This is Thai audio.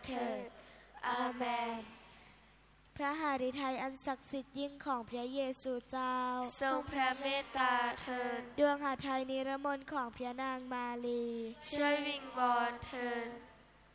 เถิดอาเมนพระหฤทัยอันศักดิ์สิทธิ์ยิ่งของพระเยซูเจ้าทรงพระเมตตาเถิดดวงหฤทัยนิรมนต์ของพระนางมารีช่วยวิงวอนเถิด